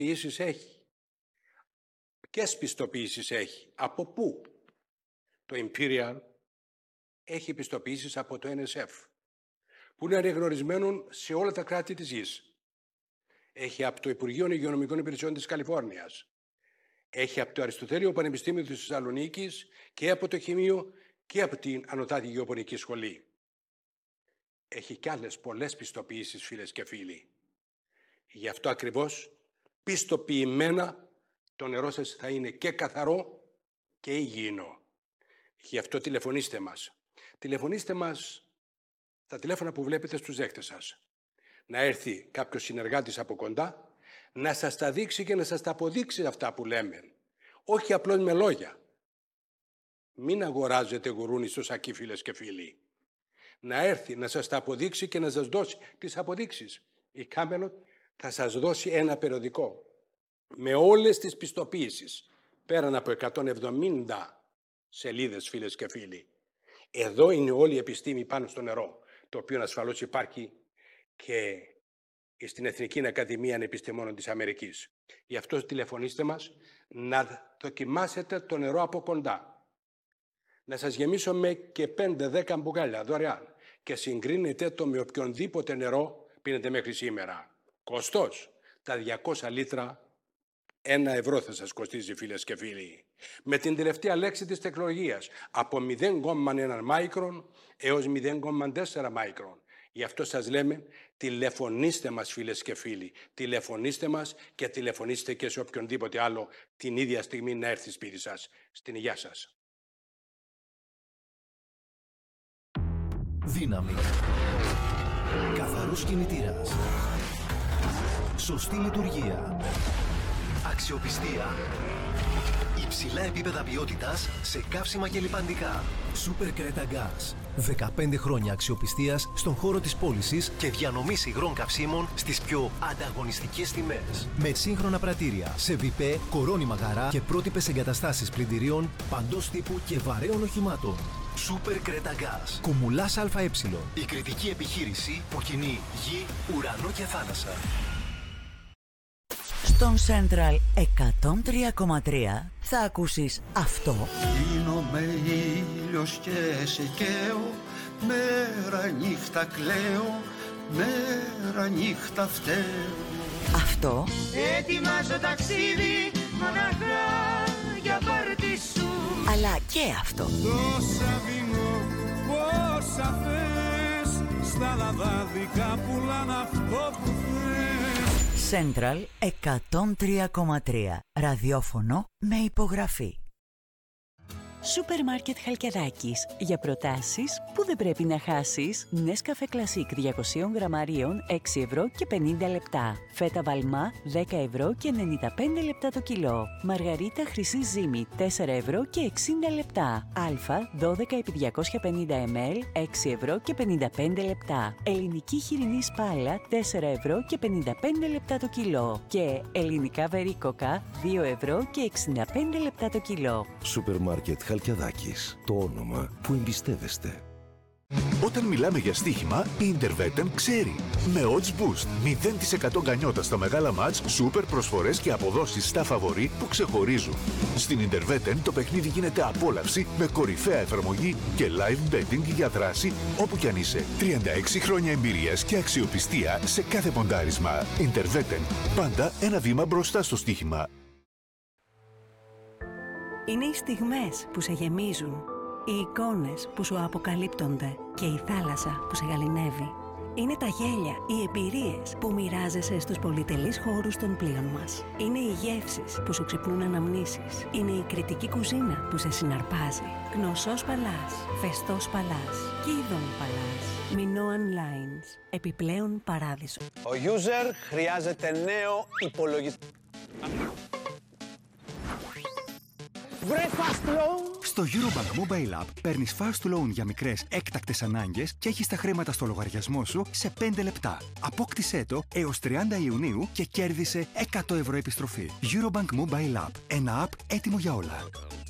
Ποιήσεις έχει. Ποιες πιστοποιήσεις έχει. Από πού? Το Imperial έχει πιστοποιήσεις από το NSF, που είναι αναγνωρισμένο σε όλα τα κράτη της γης. Έχει από το Υπουργείο Υγειονομικών Υπηρεσιών της Καλιφόρνιας. Έχει από το Αριστοτέλειο Πανεπιστήμιο της Θεσσαλονίκης και από το Χημείο και από την Ανωτάτη Γεωπονική Σχολή. Έχει κι άλλες πολλές πιστοποιήσεις, φίλες και φίλοι. Γι' αυτό ακριβώς πιστοποιημένα το νερό σας θα είναι και καθαρό και υγιεινό. Γι' αυτό τηλεφωνήστε μας. Τηλεφωνήστε μας τα τηλέφωνα που βλέπετε στους δέχτες σας. Να έρθει κάποιος συνεργάτης από κοντά, να σας τα δείξει και να σας τα αποδείξει αυτά που λέμε. Όχι απλώς με λόγια. Μην αγοράζετε γουρούνι στο σακί, φίλες και φίλοι. Να έρθει να σας τα αποδείξει και να σας δώσει τις αποδείξεις. Η Camelot θα σας δώσει ένα περιοδικό με όλες τις πιστοποιήσεις, πέραν από 170 σελίδες, φίλες και φίλοι. Εδώ είναι όλη η επιστήμη πάνω στο νερό, το οποίο ασφαλώς υπάρχει και στην Εθνική Ακαδημία Επιστημόνων της Αμερικής. Γι' αυτό τηλεφωνήστε μας να δοκιμάσετε το νερό από κοντά. Να σας γεμίσουμε και 5-10 μπουκάλια δωρεάν και συγκρίνετε το με οποιονδήποτε νερό πίνετε μέχρι σήμερα. Κόστος, τα 200 λίτρα 1 ευρώ θα σας κοστίζει, φίλες και φίλοι. Με την τελευταία λέξη της τεχνολογίας, από 0,1 μάικρον έως 0,4 μάικρον. Γι' αυτό σας λέμε, τηλεφωνήστε μας, φίλες και φίλοι. Τηλεφωνήστε μας και τηλεφωνήστε και σε οποιονδήποτε άλλο την ίδια στιγμή να έρθει σπίτι σας. Στην υγεία σας. Δύναμη. Καθαρός κινητήρας. Σωστή λειτουργία. Αξιοπιστία. Υψηλά επίπεδα ποιότητας σε καύσιμα και λιπαντικά. Super Creta Gas. 15 χρόνια αξιοπιστίας στον χώρο της πώλησης και διανομής υγρών καυσίμων στις πιο ανταγωνιστικές τιμές. Με σύγχρονα πρατήρια, σε βιπέ, κορώνιμα γαρά και πρότυπες εγκαταστάσεις πλυντηρίων παντός τύπου και βαρέων οχημάτων. Super Creta Gas. Κουμουλάς ΑΕ. Η κριτική επιχείρηση που κινεί γη, ουρανό και θάλασσα. Στον Central 103,3 θα ακούσεις αυτό. Γίνομαι ήλιος και σε καίω, μέρα νύχτα κλαίω, μέρα νύχτα φταίω. Αυτό. Ετοιμάζω ταξίδι μοναχά για πάρτι σου. Αλλά και αυτό. Τόσα δίνω, πόσα θες, στα λαδάδικα πουλάνε αυτό που θες. Central 103,3 ραδιόφωνο με υπογραφή. Σούπερ Μάρκετ Χαλκιδάκης. Για προτάσεις που δεν πρέπει να χάσεις. Νέσκαφε Κλασίκ 200 γραμμαρίων 6 ευρώ και 50 λεπτά. Φέτα Βαλμά 10 ευρώ και 95 λεπτά το κιλό. Μαργαρίτα Χρυσή Ζύμη 4 ευρώ και 60 λεπτά. Αλφα 12 επί 250 ml 6 ευρώ και 55 λεπτά. Ελληνική χοιρινή σπάλα 4 ευρώ και 55 λεπτά το κιλό. Και ελληνικά βερίκοκα 2 ευρώ και 65 λεπτά το κιλό. Σούπερ Μάρκετ Χαλκιδάκης. Το όνομα που εμπιστεύεστε. Όταν μιλάμε για στοίχημα, η Intervetten ξέρει. Με Odds Boost, 0% γκανιότα στα μεγάλα μάτς, σούπερ προσφορές και αποδόσεις στα φαβορί που ξεχωρίζουν. Στην Intervetten το παιχνίδι γίνεται απόλαυση με κορυφαία εφαρμογή και live betting για δράση όπου κι αν είσαι. 36 χρόνια εμπειρίας και αξιοπιστία σε κάθε ποντάρισμα. Intervetten, πάντα ένα βήμα μπροστά στο στοίχημα. Είναι οι στιγμές που σε γεμίζουν, οι εικόνες που σου αποκαλύπτονται και η θάλασσα που σε γαληνεύει. Είναι τα γέλια, οι εμπειρίες που μοιράζεσαι στους πολυτελείς χώρους των πλοίων μας. Είναι οι γεύσεις που σου ξυπνούν αναμνήσεις. Είναι η κριτική κουζίνα που σε συναρπάζει. Γνωσός Παλάς, Φεστός Παλάς, Κίδων Παλάς, Minoan Lines, επιπλέον παράδεισο. Ο user χρειάζεται νέο υπολογιστή. Βρε Fast Loan! Στο Eurobank Mobile App παίρνεις Fast Loan για μικρές έκτακτες ανάγκες και έχεις τα χρήματα στο λογαριασμό σου σε 5 λεπτά. Απόκτησέ το έως 30 Ιουνίου και κέρδισε 100 ευρώ επιστροφή. Eurobank Mobile App. Ένα app έτοιμο για όλα.